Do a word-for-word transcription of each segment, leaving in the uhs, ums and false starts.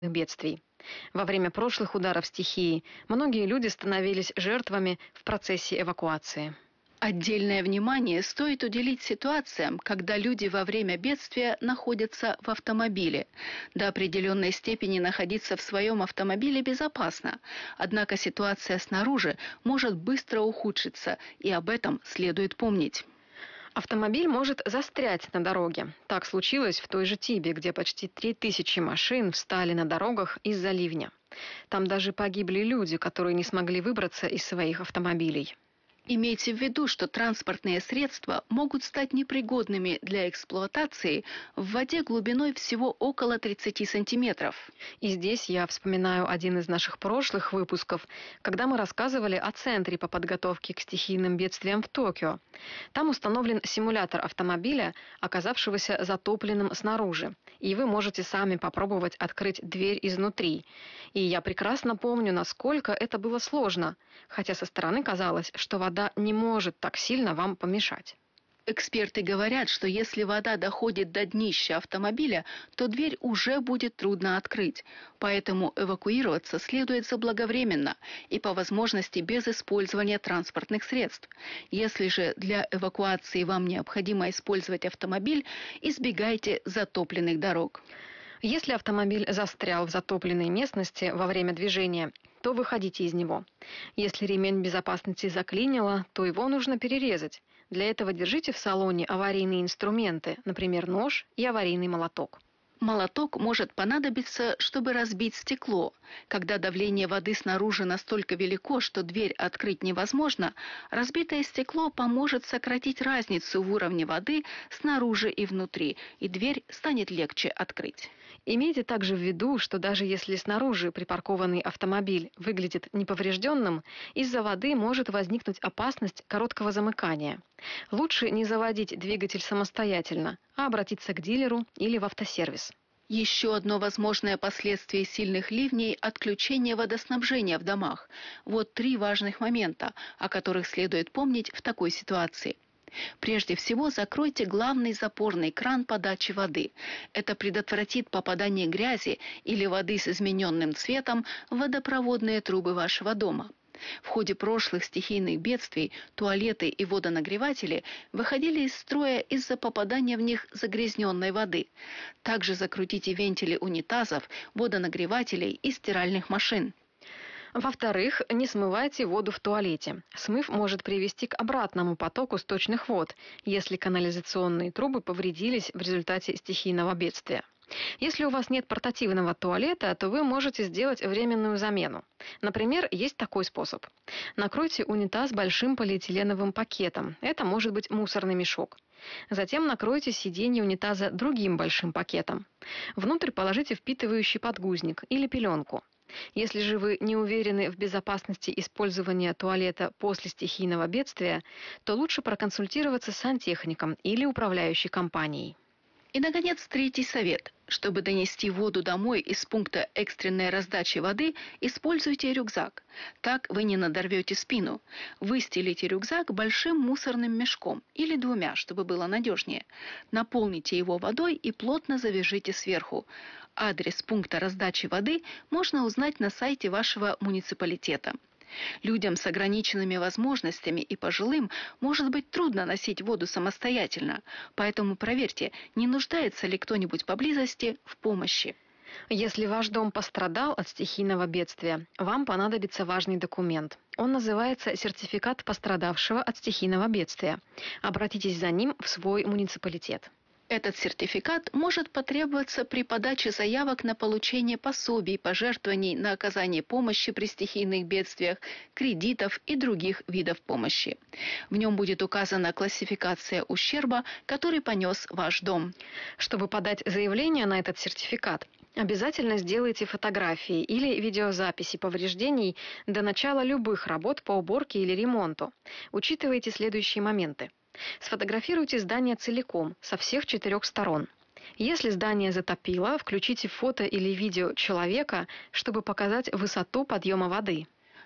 бедствий. Во время прошлых ударов стихии многие люди становились жертвами в процессе эвакуации. Отдельное внимание стоит уделить ситуациям, когда люди во время бедствия находятся в автомобиле. До определенной степени находиться в своем автомобиле безопасно, однако ситуация снаружи может быстро ухудшиться, и об этом следует помнить. Автомобиль может застрять на дороге. Так случилось в той же Тибе, где почти три тысячи машин встали на дорогах из-за ливня. Там даже погибли люди, которые не смогли выбраться из своих автомобилей. Имейте в виду, что транспортные средства могут стать непригодными для эксплуатации в воде глубиной всего около тридцати сантиметров. И здесь я вспоминаю один из наших прошлых выпусков, когда мы рассказывали о Центре по подготовке к стихийным бедствиям в Токио. Там установлен симулятор автомобиля, оказавшегося затопленным снаружи. И вы можете сами попробовать открыть дверь изнутри. И я прекрасно помню, насколько это было сложно, хотя со стороны казалось, что вода не может так сильно вам помешать. Эксперты говорят, что если вода доходит до днища автомобиля, то дверь уже будет трудно открыть. Поэтому эвакуироваться следует заблаговременно и по возможности без использования транспортных средств. Если же для эвакуации вам необходимо использовать автомобиль, избегайте затопленных дорог. Если автомобиль застрял в затопленной местности во время движения, то выходите из него. Если ремень безопасности заклинило, то его нужно перерезать. Для этого держите в салоне аварийные инструменты, например, нож и аварийный молоток. Молоток может понадобиться, чтобы разбить стекло. Когда давление воды снаружи настолько велико, что дверь открыть невозможно, разбитое стекло поможет сократить разницу в уровне воды снаружи и внутри, и дверь станет легче открыть. Имейте также в виду, что даже если снаружи припаркованный автомобиль выглядит неповрежденным, из-за воды может возникнуть опасность короткого замыкания. Лучше не заводить двигатель самостоятельно, а обратиться к дилеру или в автосервис. Еще одно возможное последствие сильных ливней – отключение водоснабжения в домах. Вот три важных момента, о которых следует помнить в такой ситуации. Прежде всего, закройте главный запорный кран подачи воды. Это предотвратит попадание грязи или воды с измененным цветом в водопроводные трубы вашего дома. В ходе прошлых стихийных бедствий туалеты и водонагреватели выходили из строя из-за попадания в них загрязненной воды. Также закрутите вентили унитазов, водонагревателей и стиральных машин. Во-вторых, не смывайте воду в туалете. Смыв может привести к обратному потоку сточных вод, если канализационные трубы повредились в результате стихийного бедствия. Если у вас нет портативного туалета, то вы можете сделать временную замену. Например, есть такой способ. Накройте унитаз большим полиэтиленовым пакетом. Это может быть мусорный мешок. Затем накройте сиденье унитаза другим большим пакетом. Внутрь положите впитывающий подгузник или пеленку. Если же вы не уверены в безопасности использования туалета после стихийного бедствия, то лучше проконсультироваться с сантехником или управляющей компанией. И, наконец, третий совет. Чтобы донести воду домой из пункта экстренной раздачи воды, используйте рюкзак. Так вы не надорвете спину. Выстелите рюкзак большим мусорным мешком или двумя, чтобы было надежнее. Наполните его водой и плотно завяжите сверху. Адрес пункта раздачи воды можно узнать на сайте вашего муниципалитета. Людям с ограниченными возможностями и пожилым может быть трудно носить воду самостоятельно, поэтому проверьте, не нуждается ли кто-нибудь поблизости в помощи. Если ваш дом пострадал от стихийного бедствия, вам понадобится важный документ. Он называется «Сертификат пострадавшего от стихийного бедствия». Обратитесь за ним в свой муниципалитет. Этот сертификат может потребоваться при подаче заявок на получение пособий, пожертвований на оказание помощи при стихийных бедствиях, кредитов и других видов помощи. В нем будет указана классификация ущерба, который понес ваш дом. Чтобы подать заявление на этот сертификат, обязательно сделайте фотографии или видеозаписи повреждений до начала любых работ по уборке или ремонту. Учитывайте следующие моменты. Сфотографируйте здание целиком, со всех четырех сторон. Если здание затопило, включите фото или видео человека, чтобы показать высоту подъема воды.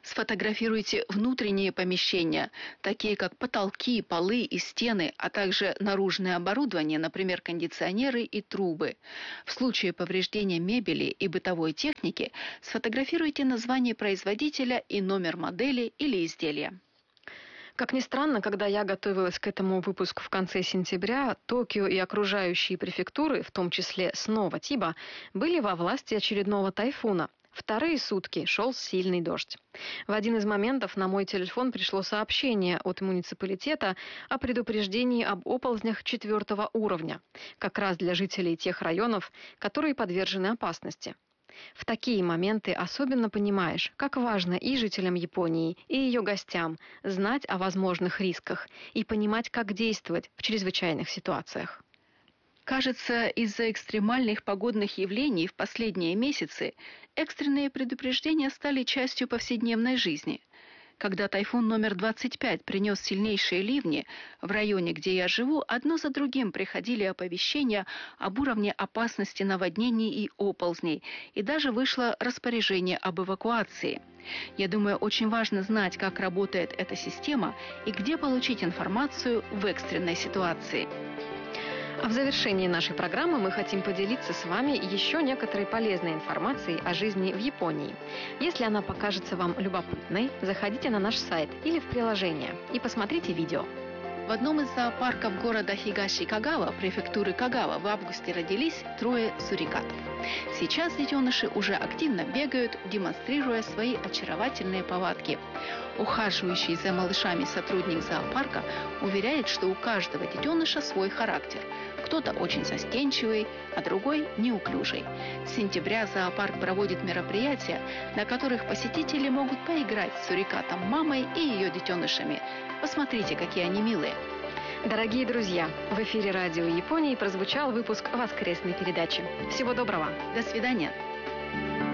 Сфотографируйте внутренние помещения, такие как потолки, полы и стены, а также наружное оборудование, например, кондиционеры и трубы. В случае повреждения мебели и бытовой техники сфотографируйте название производителя и номер модели или изделия. Как ни странно, когда я готовилась к этому выпуску в конце сентября, Токио и окружающие префектуры, в том числе снова Тиба, были во власти очередного тайфуна. Вторые сутки шел сильный дождь. В один из моментов на мой телефон пришло сообщение от муниципалитета о предупреждении об оползнях четвертого уровня, как раз для жителей тех районов, которые подвержены опасности. В такие моменты особенно понимаешь, как важно и жителям Японии, и ее гостям знать о возможных рисках и понимать, как действовать в чрезвычайных ситуациях. Кажется, из-за экстремальных погодных явлений в последние месяцы экстренные предупреждения стали частью повседневной жизни. Когда тайфун номер двадцать пять принес сильнейшие ливни, в районе, где я живу, одно за другим приходили оповещения об уровне опасности наводнений и оползней, и даже вышло распоряжение об эвакуации. Я думаю, очень важно знать, как работает эта система и где получить информацию в экстренной ситуации. А в завершении нашей программы мы хотим поделиться с вами еще некоторой полезной информацией о жизни в Японии. Если она покажется вам любопытной, заходите на наш сайт или в приложение и посмотрите видео. В одном из зоопарков города Хигаши-Кагава, префектуры Кагава, в августе родились трое сурикатов. Сейчас детеныши уже активно бегают, демонстрируя свои очаровательные повадки. Ухаживающий за малышами сотрудник зоопарка уверяет, что у каждого детеныша свой характер. Кто-то очень застенчивый, а другой неуклюжий. С сентября зоопарк проводит мероприятия, на которых посетители могут поиграть с сурикатом мамой и ее детенышами. Посмотрите, какие они милые. Дорогие друзья, в эфире радио Японии прозвучал выпуск воскресной передачи. Всего доброго. До свидания.